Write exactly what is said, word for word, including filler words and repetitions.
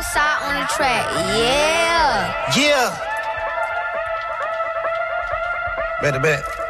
Southside on the track, yeah. Yeah. Better bet.